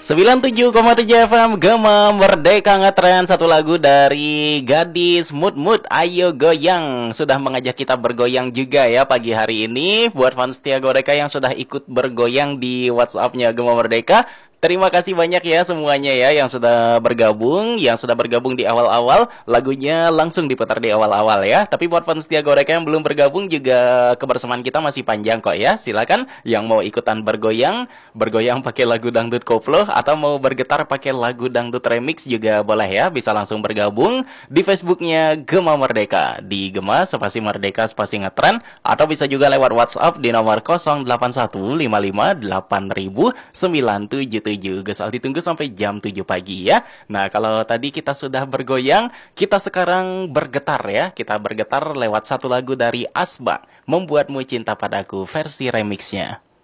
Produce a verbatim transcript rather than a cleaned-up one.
sembilan puluh tujuh koma tujuh F M Gema Merdeka ngetren. Satu lagu dari Gadis Mood Mood Ayo Goyang sudah mengajak kita bergoyang juga ya pagi hari ini. Buat fans setia Goreka yang sudah ikut bergoyang di WhatsApp-nya Gema Merdeka, terima kasih banyak ya semuanya ya yang sudah bergabung, yang sudah bergabung di awal-awal. Lagunya langsung diputar di awal-awal ya. Tapi buat fans setia Goreka yang belum bergabung juga, kebersamaan kita masih panjang kok ya. Silakan yang mau ikutan bergoyang, bergoyang pakai lagu dangdut koplo atau mau bergetar pakai lagu dangdut remix juga boleh ya. Bisa langsung bergabung di Facebooknya Gema Merdeka, di Gema spasi Merdeka spasi ngetren, atau bisa juga lewat WhatsApp di nomor nol delapan satu lima lima delapan nol nol sembilan tujuh tujuh. Gesal ditunggu sampai jam tujuh pagi ya. Nah, kalau tadi kita sudah bergoyang, kita sekarang bergetar ya. Kita bergetar lewat satu lagu dari Asba, Membuatmu Cinta Padaku versi remixnya.